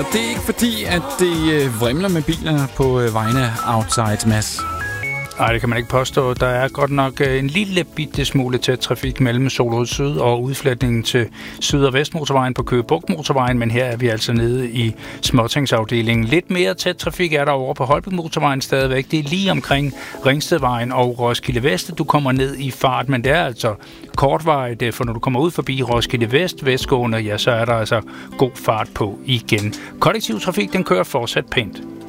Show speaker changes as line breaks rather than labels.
Det er ikke fordi, at det vrimler med biler på vegne af Outside, Mads.
Nej, det kan man ikke påstå. Der er godt nok en lille bitte smule tæt trafik mellem Solrød Syd og udflætningen til Syd- og Vestmotorvejen på Køge Bugt Motorvejen, men her er vi altså nede i småtingsafdelingen. Lidt mere tæt trafik er der over på Holbæk Motorvejen stadigvæk. Det er lige omkring Ringstedvejen og Roskilde Vest, du kommer ned i fart, men det er altså kortvarigt, for når du kommer ud forbi Roskilde Vest, vestgående, ja, så er der altså god fart på igen. Kollektiv trafik, den kører fortsat pænt.